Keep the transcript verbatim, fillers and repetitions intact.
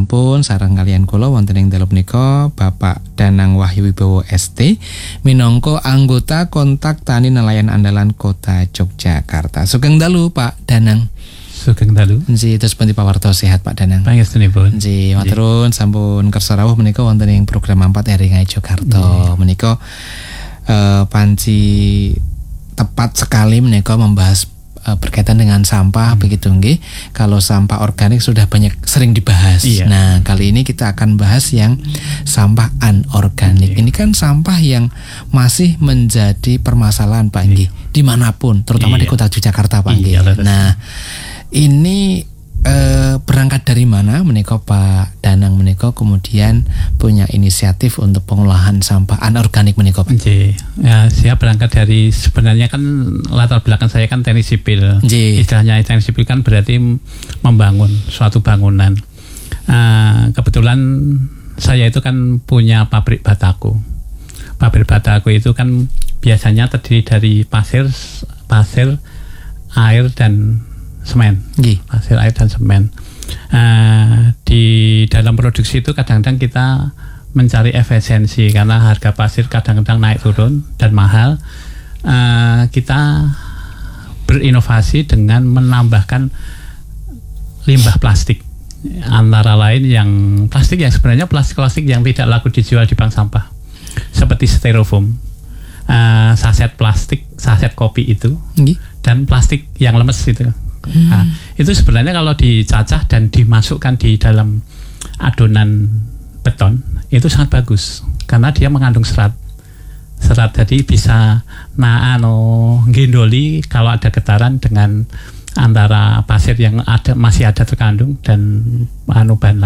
sampun sareng kalian kula wonten ing dalu punika Bapak Danang Wahyu Wibowo S T minangka anggota kontak tani nelayan andalan Kota Yogyakarta. Sugeng dalu Pak Danang. Sugeng dalu. Nggih, terus pundi pawarto sehat Pak Danang. Pangestunipun. Nggih, matur sampun kersa rawuh menika wonten ing program empat R I Yogyakarta. Menika eh, panci tepat sekali menika membahas uh, berkaitan dengan sampah, hmm. begitu nggih. Kalau sampah organik sudah banyak sering dibahas. Iya. Nah, kali ini kita akan bahas yang sampah anorganik. Iya. Ini kan sampah yang masih menjadi permasalahan Pak nggih, iya. dimanapun, terutama iya. di Kota Yogyakarta Pak nggih. Iya, nah, ini uh, berangkat dari mana menika Pak Danang menika kemudian punya inisiatif untuk pengolahan sampah anorganik menika Pak? Nggih. Ya, saya berangkat dari sebenarnya kan latar belakang saya kan teknik sipil. Nggih. Istilahnya teknik sipil kan berarti membangun suatu bangunan. Uh, kebetulan saya itu kan punya pabrik bataku. Pabrik bataku itu kan biasanya terdiri dari pasir, pasir, air dan semen. Nggih. Pasir, air dan semen. Uh, di dalam produksi itu kadang-kadang kita mencari efisiensi karena harga pasir kadang-kadang naik turun dan mahal. Uh, kita berinovasi dengan menambahkan limbah plastik, antara lain yang plastik yang sebenarnya plastik-plastik yang tidak laku dijual di bank sampah seperti styrofoam, uh, saset plastik, saset kopi itu, Nggih. dan plastik yang lemes itu. Hmm. Nah, itu sebenarnya kalau dicacah dan dimasukkan di dalam adonan beton itu sangat bagus karena dia mengandung serat serat jadi bisa nah ano gendoli kalau ada getaran dengan antara pasir yang ada masih ada terkandung dan anu bahan